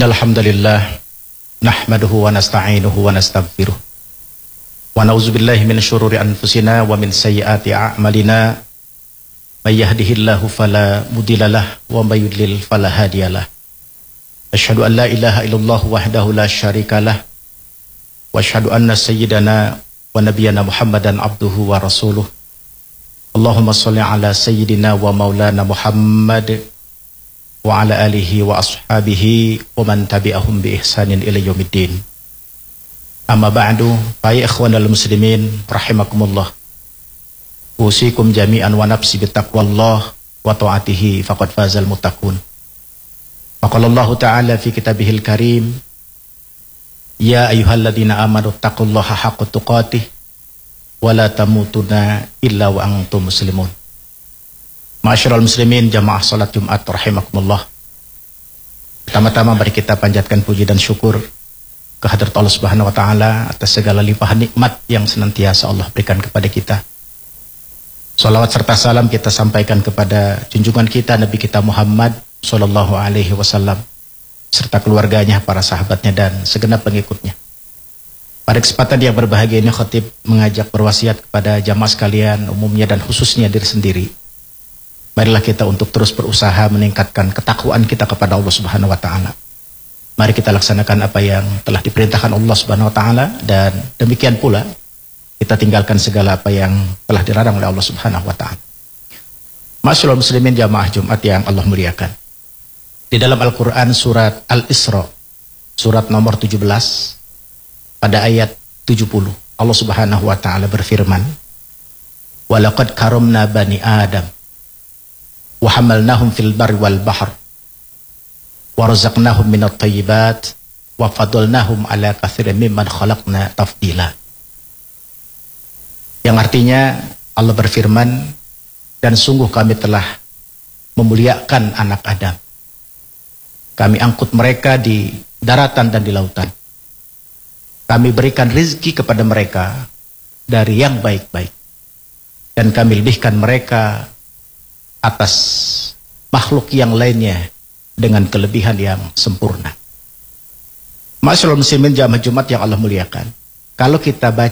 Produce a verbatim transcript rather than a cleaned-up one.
Innal hamdalillah nahmaduhu wa nasta'inuhu wa nastaghfiruh wa na'udzubillahi min syururi anfusina wa min sayyiati a'malina may yahdihillahu fala mudhillalah wa may yudlil fala hadiyalah. Asyhadu an la ilaha illallah wahdahu la syarikalah wa asyhadu anna sayyidana wa nabiyyana Muhammadan abduhu wa rasuluh. Allahumma shalli ala sayyidina wa maulana Muhammad wa ala alihi wa ashabihi wa man tabi'ahum bi ihsanin ila yaumiddin. Amma ba'du, fa ya ikhwanal muslimin rahimakumullah. Usikum jami'an wa nafsi bittaqwallah wa ta'atihi faqad fazal muttaqun. Faqala Allah ta'ala fi kitabihil karim, ya ayyuhalladzina amanu taqullaha haqqa tuqatih wa la tamutunna illa wa antum muslimun. Ma'asyiral muslimin jamaah salat Jumat rahimakumullah. Pertama-tama mari kita panjatkan puji dan syukur ke hadrat Allah Subhanahu wa taala atas segala limpahan nikmat yang senantiasa Allah berikan kepada kita. Salawat serta salam kita sampaikan kepada junjungan kita Nabi kita Muhammad sallallahu alaihi wasallam serta keluarganya, para sahabatnya dan segenap pengikutnya. Pada kesempatan yang berbahagia ini khatib mengajak berwasiat kepada jamaah sekalian umumnya dan khususnya diri sendiri. Marilah kita untuk terus berusaha meningkatkan ketakwaan kita kepada Allah Subhanahu wa taala. Mari kita laksanakan apa yang telah diperintahkan Allah Subhanahu wa taala dan demikian pula kita tinggalkan segala apa yang telah dilarang oleh Allah Subhanahu wa taala. Ma'asyiral muslimin jamaah Jumat yang Allah muliakan. Di dalam Al-Qur'an surat Al-Isra surat nomor tujuh belas pada ayat tujuh puluh Allah Subhanahu wa taala berfirman, "Wa laqad karamna bani Adam wa hamalnahum fil barri wal bahr wa razaqnahum minat thayyibat wa fadalnahum ala katsirin mimman khalaqna tafdila." Yang artinya Allah berfirman, dan sungguh kami telah memuliakan anak Adam. Kami angkut mereka di daratan dan di lautan. Kami berikan rezeki kepada mereka dari yang baik-baik. Dan kami lebihkan mereka atas makhluk yang lainnya dengan kelebihan yang sempurna. Ma'asyiral muslimin jamaah Jumat yang Allah muliakan. Kalau kita baca